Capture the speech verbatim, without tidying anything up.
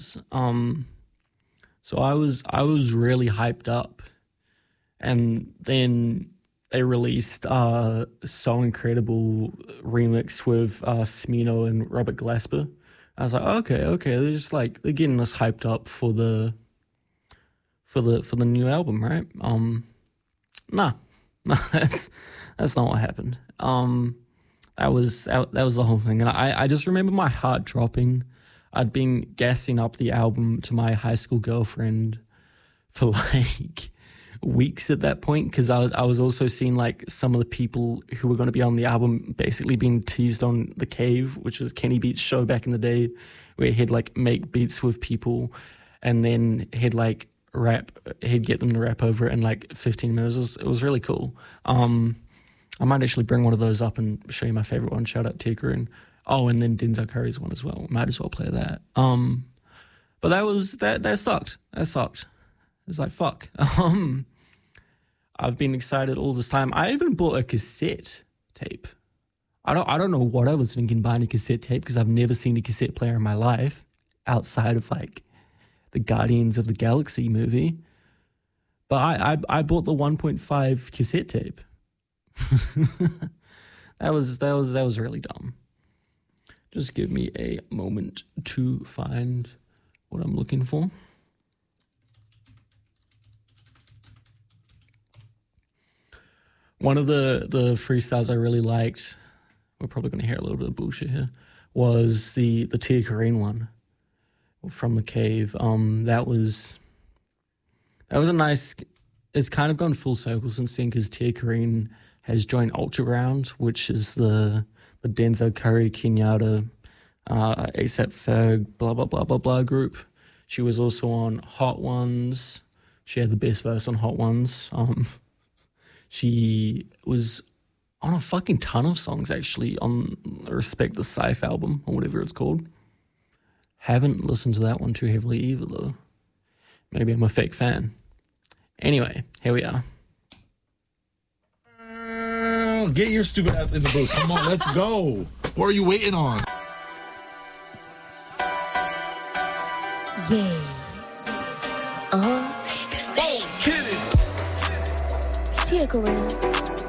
was. Um, so I was I was really hyped up, and then they released uh, So Incredible remix with uh, Smino and Robert Glasper. I was like, okay, okay, they're just like they're getting us hyped up for the for the for the new album, right? Um, nah, nah, that's that's not what happened. Um, that was that, that was the whole thing, and I I just remember my heart dropping. I'd been gassing up the album to my high school girlfriend for like weeks at that point, because I was I was also seeing like some of the people who were going to be on the album basically being teased on The Cave, which was Kenny Beats' show back in the day, where he'd like make beats with people and then he'd like rap, he'd get them to rap over it in like fifteen minutes. It was, it was really cool. Um, I might actually bring one of those up and show you my favorite one. Shout out Tigger. And oh, and then Denzel Curry's one as well. Might as well play that. Um, but that was that that sucked. That sucked. It's like fuck. Um, I've been excited all this time. I even bought a cassette tape. I don't I don't know what I was thinking buying a cassette tape, because I've never seen a cassette player in my life outside of like the Guardians of the Galaxy movie. But I I, I bought the one point five cassette tape. that was that was that was really dumb. Just give me a moment to find what I'm looking for. One of the, the freestyles I really liked, we're probably going to hear a little bit of bullshit here, was the, the Tia Kareen one from The Cave. Um, that was that was a nice, it's kind of gone full circle since then, because Tia Kareen has joined Ultraground, which is the the Denzel Curry, Kenyatta, uh, ASAP Ferg, blah, blah, blah, blah, blah group. She was also on Hot Ones. She had the best verse on Hot Ones. Um, she was on a fucking ton of songs, actually, on Respect the Cypher album, or whatever it's called. Haven't listened to that one too heavily either, though. Maybe I'm a fake fan. Anyway, here we are. Get your stupid ass in the booth. Come on, let's go. What are you waiting on? Yeah. Uh-huh. Damn. Kill it. Tia Kareen.